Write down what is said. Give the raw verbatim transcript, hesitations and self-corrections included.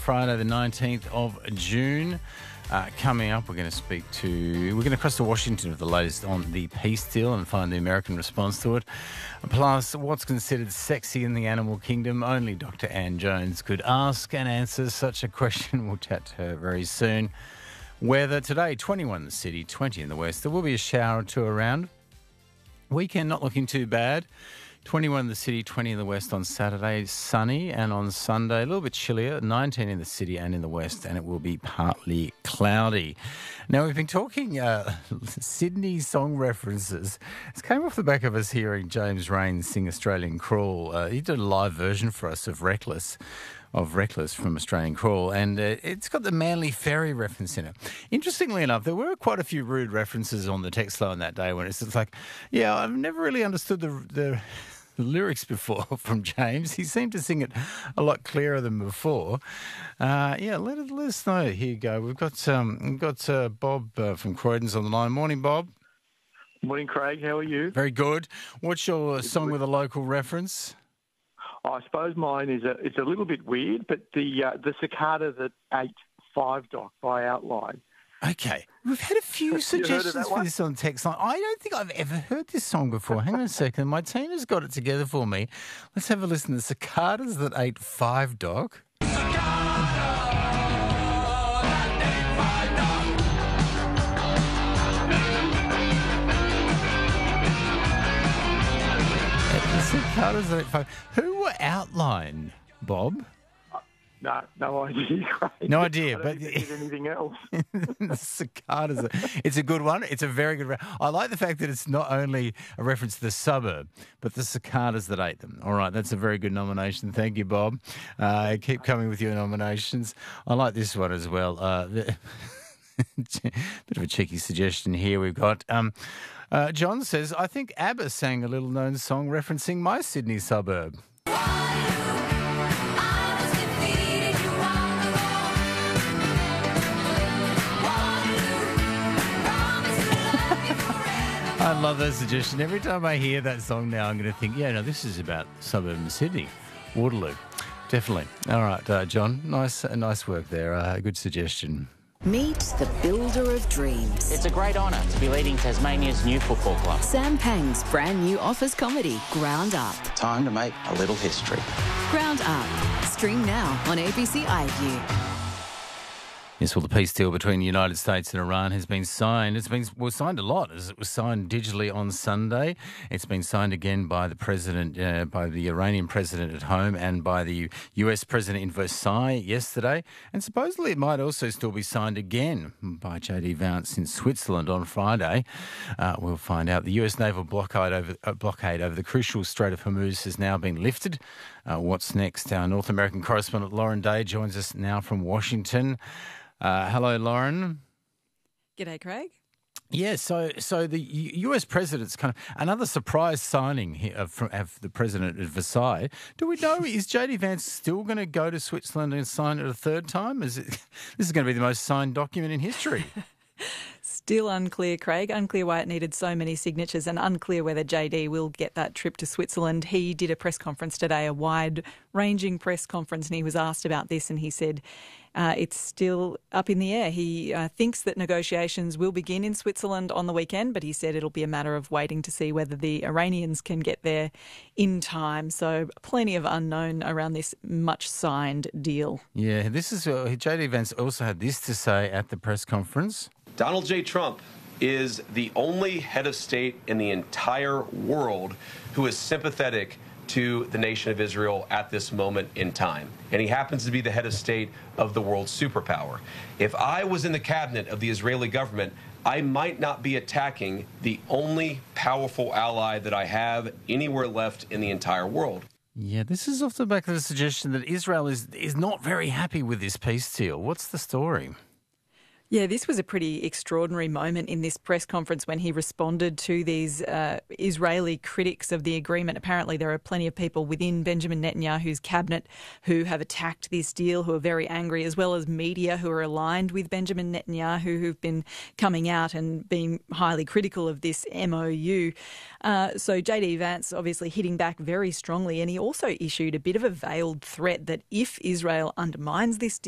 Friday the nineteenth of June. Uh, coming up, we're going to speak to, we're going to cross to Washington with the latest on the peace deal and find the American response to it. Plus, what's considered sexy in the animal kingdom? Only Doctor Anne Jones could ask and answer such a question. We'll chat to her very soon. Weather today, twenty-one in the city, twenty in the west. There will be a shower or two around. Weekend not looking too bad. twenty-one in the city, twenty in the west on Saturday, sunny, and on Sunday a little bit chillier, nineteen in the city and in the west, and it will be partly cloudy. Now, we've been talking uh, Sydney song references. It came off the back of us hearing James Raines sing Australian Crawl. Uh, he did a live version for us of Reckless. of Reckless from Australian Crawl, and uh, it's got the Manly Ferry reference in it. Interestingly enough, there were quite a few rude references on the text line that day when it's just like, yeah, I've never really understood the, the, the lyrics before from James. He seemed to sing it a lot clearer than before. Uh, yeah, let, it, let us know. Here you go. We've got, um, we've got uh, Bob uh, from Croydon's on the line. Morning, Bob. Morning, Craig. How are you? Very good. What's your song with a local reference? I suppose mine is a, it's a little bit weird, but the uh, the cicada that ate Five Doc by Outline. Okay. We've had a few suggestions for this on text line. I don't think I've ever heard this song before. Hang on a second. My team has got it together for me. Let's have a listen. The cicadas that ate Five Doc. Cicadas that ate five. Who were Outline, Bob? Uh, no, no idea. Craig. No idea, I don't but think they did anything else. The cicadas. It's a good one. It's a very good. Re- I like the fact that it's not only a reference to the suburb, but the cicadas that ate them. All right, that's a very good nomination. Thank you, Bob. Uh, keep coming with your nominations. I like this one as well. Uh, the, bit of a cheeky suggestion here we've got. Um, uh, John says, I think ABBA sang a little-known song referencing my Sydney suburb. I love that suggestion. Every time I hear that song now, I'm going to think, yeah, no, this is about suburban Sydney, Waterloo. Definitely. All right, uh, John, nice, uh, nice work there. Uh, good suggestion. Meet the builder of dreams. It's a great honour to be leading Tasmania's new football club. Sam Pang's brand new office comedy, Ground Up. Time to make a little history. Ground Up. Stream now on A B C iView. Yes, well, the peace deal between the United States and Iran has been signed. It's been well, signed a lot, as it was signed digitally on Sunday. It's been signed again by the president, uh, by the Iranian president at home, and by the U S president in Versailles yesterday. And supposedly it might also still be signed again by J D Vance in Switzerland on Friday. Uh, we'll find out. The U S naval blockade over, uh, blockade over the crucial Strait of Hormuz has now been lifted. Uh, what's next? Our North American correspondent Lauren Day joins us now from Washington. Uh, hello, Lauren. G'day, Craig. Yeah, so so the U S president's kind of another surprise signing here of, from, of the president at Versailles. Do we know, is J D Vance still going to go to Switzerland and sign it a third time? Is it, this is going to be the most signed document in history. Still unclear, Craig. Unclear why it needed so many signatures and unclear whether J D will get that trip to Switzerland. He did a press conference today, a wide-ranging press conference, and he was asked about this and he said uh, it's still up in the air. He uh, thinks that negotiations will begin in Switzerland on the weekend, but he said it'll be a matter of waiting to see whether the Iranians can get there in time. So plenty of unknown around this much-signed deal. Yeah, this is uh, J D Vance also had this to say at the press conference. Donald J. Trump is the only head of state in the entire world who is sympathetic to the nation of Israel at this moment in time. And he happens to be the head of state of the world's superpower. If I was in the cabinet of the Israeli government, I might not be attacking the only powerful ally that I have anywhere left in the entire world. Yeah, this is off the back of the suggestion that Israel is, is not very happy with this peace deal. What's the story? Yeah, this was a pretty extraordinary moment in this press conference when he responded to these uh, Israeli critics of the agreement. Apparently there are plenty of people within Benjamin Netanyahu's cabinet who have attacked this deal, who are very angry, as well as media who are aligned with Benjamin Netanyahu, who've been coming out and being highly critical of this M O U. Uh, so J D Vance obviously hitting back very strongly, and he also issued a bit of a veiled threat that if Israel undermines this